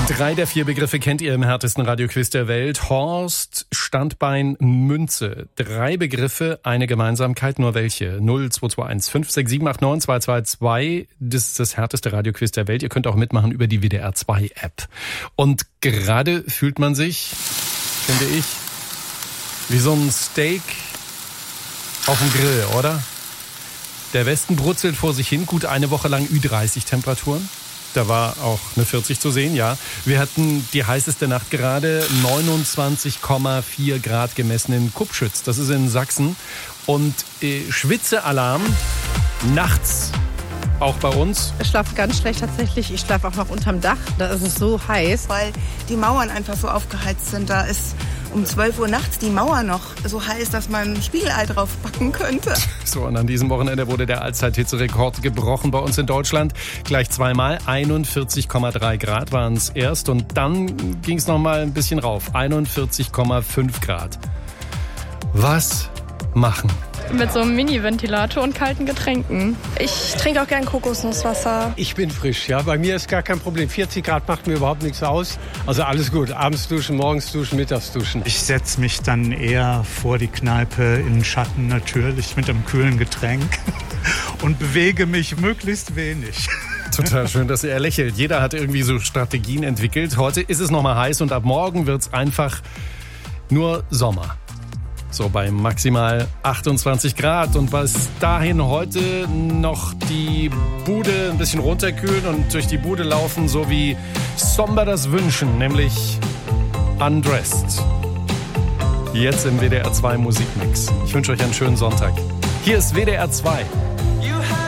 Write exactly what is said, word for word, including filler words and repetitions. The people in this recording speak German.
Drei der vier Begriffe kennt ihr im härtesten Radioquiz der Welt. Horst, Standbein, Münze. Drei Begriffe, eine Gemeinsamkeit, nur welche? null zwei zwei eins fünf sechs sieben acht neun zwei zwei zwei. Das ist das härteste Radioquiz der Welt. Ihr könnt auch mitmachen über die W D R zwei App. Und gerade fühlt man sich, finde ich, wie so ein Steak auf dem Grill, oder? Der Westen brutzelt vor sich hin, gut eine Woche lang Ü dreißig Temperaturen. Da war auch eine vierzig zu sehen, ja. Wir hatten die heißeste Nacht gerade, neunundzwanzig Komma vier Grad gemessen in Kupschütz. Das ist in Sachsen. Und äh, Schwitzealarm nachts auch bei uns. Ich schlafe ganz schlecht tatsächlich. Ich schlafe auch noch unterm Dach. Da ist es so heiß. Weil die Mauern einfach so aufgeheizt sind. Da ist um zwölf Uhr nachts die Mauer noch so heiß, dass man ein Spiegelei drauf backen könnte. So, und an diesem Wochenende wurde der Allzeithitzerekord gebrochen bei uns in Deutschland. Gleich zweimal. einundvierzig Komma drei Grad waren es erst. Und dann ging es noch mal ein bisschen rauf. einundvierzig Komma fünf Grad. Was machen? Mit so einem Mini-Ventilator und kalten Getränken. Ich trinke auch gern Kokosnusswasser. Ich bin frisch, ja. Bei mir ist gar kein Problem. vierzig Grad macht mir überhaupt nichts aus. Also alles gut. Abends duschen, morgens duschen, mittags duschen. Ich setze mich dann eher vor die Kneipe in den Schatten natürlich mit einem kühlen Getränk und bewege mich möglichst wenig. Total schön, dass er lächelt. Jeder hat irgendwie so Strategien entwickelt. Heute ist es nochmal heiß und ab morgen wird es einfach nur Sommer. So bei maximal achtundzwanzig Grad. Und bis dahin heute noch die Bude ein bisschen runterkühlen und durch die Bude laufen, so wie Somber das wünschen, nämlich Undressed. Jetzt im W D R zwei Musikmix. Ich wünsche euch einen schönen Sonntag. Hier ist W D R zwei.